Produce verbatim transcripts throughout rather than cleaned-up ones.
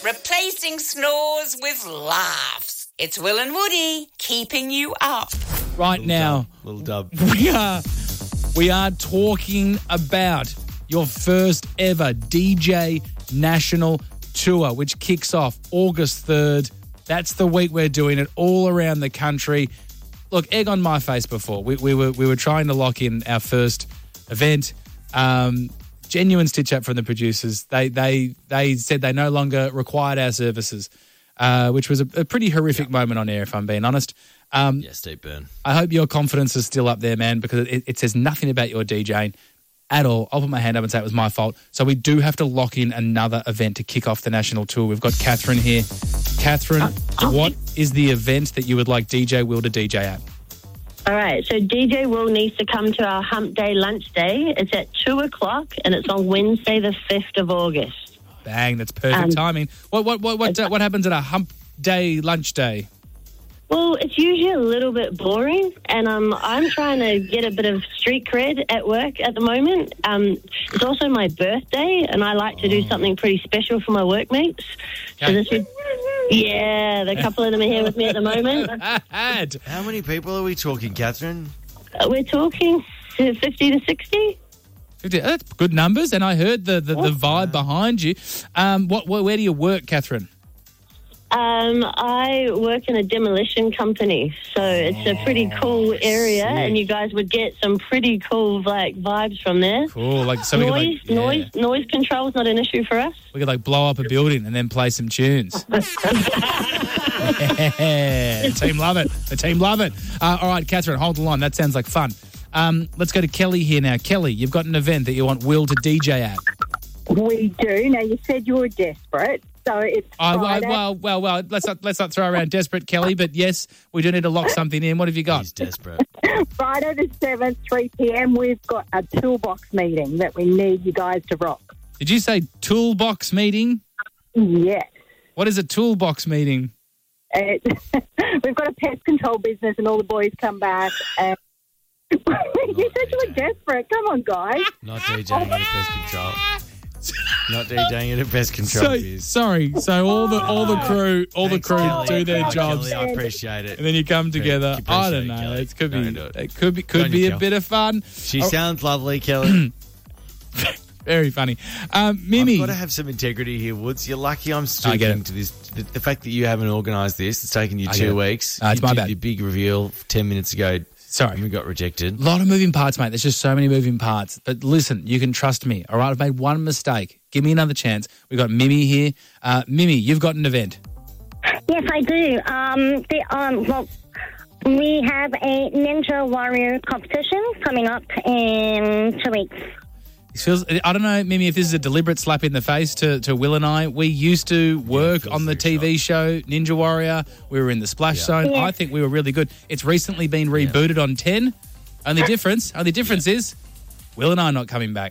replacing snores with laughs. It's Will and Woody keeping you up. Right Little now, dub, little dub. we are we are talking about your first ever D J National Tour, which kicks off August third. That's the week we're doing it all around the country. Look, egg on my face before. We, we were we were trying to lock in our first event. Um, genuine stitch up from the producers. They they they said they no longer required our services, uh, which was a, a pretty horrific yeah. moment on air, if I'm being honest. Um, yeah, steep burn. I hope your confidence is still up there, man, because it, it says nothing about your DJing at all. I'll put my hand up and say it was my fault. So we do have to lock in another event to kick off the national tour. We've got Catherine here. Catherine, uh, what is the event that you would like D J Will to D J at? All right, so D J Will needs to come to our Hump Day lunch day. It's at two o'clock and it's on Wednesday the fifth of August. Bang, that's perfect um, timing. What what what what, uh, what happens at a Hump Day lunch day? Well, it's usually a little bit boring, and um, I'm trying to get a bit of street cred at work at the moment. Um, it's also my birthday, and I like to do something pretty special for my workmates. So this would, yeah, the couple of them are here with me at the moment. How many people are we talking, Catherine? Uh, we're talking fifty to sixty. fifty, that's good numbers, and I heard the, the, the vibe behind you. Um, what, where do you work, Catherine? Um, I work in a demolition company, so it's a pretty cool area, sick. And you guys would get some pretty cool like vibes from there. Cool, like so noise, we could, like, yeah. noise, noise control is not an issue for us. We could like blow up a building and then play some tunes. Yeah, the team love it. The team love it. Uh, all right, Catherine, hold the line. That sounds like fun. Um, let's go to Kelly here now. Kelly, you've got an event that you want Will to D J at. We do. Now you said you were desperate. So it's oh, Friday. well, well, well, let's not, let's not throw around desperate, Kelly, but yes, we do need to lock something in. What have you got? He's desperate. Friday the seventh, three p.m, we've got a toolbox meeting that we need you guys to rock. Did you say toolbox meeting? Yes. What is a toolbox meeting? It, we've got a pest control business and all the boys come back. And you said you were desperate. Come on, guys. Not DJing at a pest control. Not DJing at a pest control. So, is. sorry, so all the all the crew, all Thanks, the crew Kelly. do their Thanks, jobs, Kelly, I appreciate it. and then you come together. Appreciate I don't it, know. Kelly. It could be, Don't do it. it could be, could Don't be you, a Kel. bit of fun. She oh. sounds lovely, Kelly. Very funny. Um, Mimi. I've got to have some integrity here, Woods. You're lucky I'm I get stooping it. to this. The, the fact that you haven't organised this, it's taken you I two get it. weeks. Uh, it's you my did bad. your big reveal ten minutes ago. Sorry. And we got rejected. A lot of moving parts, mate. There's just so many moving parts. But listen, you can trust me. All right, I've made one mistake. Give me another chance. We've got Mimi here. Uh, Mimi, you've got an event. Yes, I do. Um, the, um, well, we have a Ninja Warrior competition coming up in two weeks. It feels, I don't know, Mimi, if this is a deliberate slap in the face to, to Will and I. We used to work Yeah, on the T V show Ninja Warrior. We were in the Splash Yeah. Zone. Yeah. I think we were really good. It's recently been rebooted on ten. Only difference, only difference is Will and I are not coming back.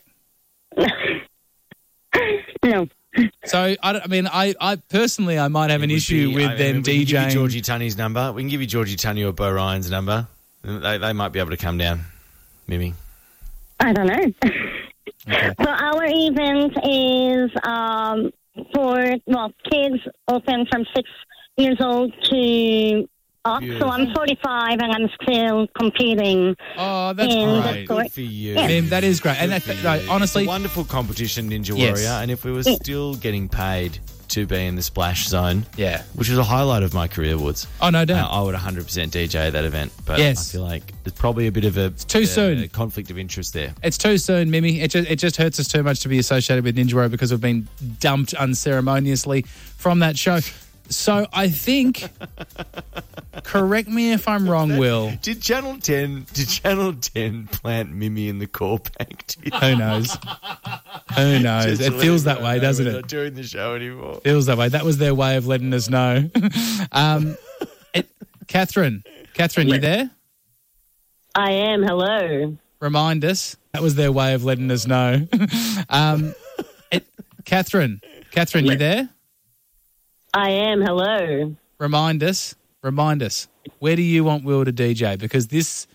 No. So, I, don't, I mean, I, I personally, I might have an It would issue be- with I mean, them we can give DJing. you Georgie Tunney's number. We can give you Georgie Tunney or Bo Ryan's number. They, they might be able to come down, Mimi. I don't know. Okay. So our event is um, for, well, kids open from six years old to up. So I'm forty-five and I'm still competing. Oh, that's in great. the sport. Good for you. Yeah. Mim, that is great. And Good that, for no, you. honestly, It's a wonderful competition, Ninja Yes. Warrior. And if we were still getting paid to be in the Splash Zone, yeah. which was a highlight of my career, Woods, Oh, no uh, doubt. I would one hundred percent D J at that event. But Yes. I feel like there's probably a bit of a too uh, soon. conflict of interest there. It's too soon, Mimi. It just, it just hurts us too much to be associated with Ninja Warrior because we've been dumped unceremoniously from that show. So I think, correct me if I'm wrong, Will. Did Channel ten did Channel ten plant Mimi in the call bank? Who knows? Who knows? Just It to feels let that everyone way, know doesn't we're it? Not doing the show anymore. Feels that way. That was their way of letting us know. um, it, Catherine, Catherine, you there? I am. Hello. Remind us. That was their way of letting us know. um, it, Catherine, Catherine, you there? I am. Hello. Remind us. Remind us. Where do you want Will to D J? Because this